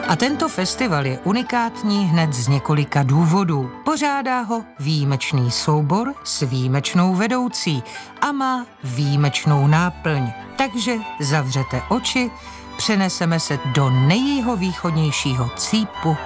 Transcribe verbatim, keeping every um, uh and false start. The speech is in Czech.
A tento festival je unikátní hned z několika důvodů. Pořádá ho výjimečný soubor s výjimečnou vedoucí a má výjimečnou náplň. Takže zavřete oči, přeneseme se do nejjihovýchodnějšího cípu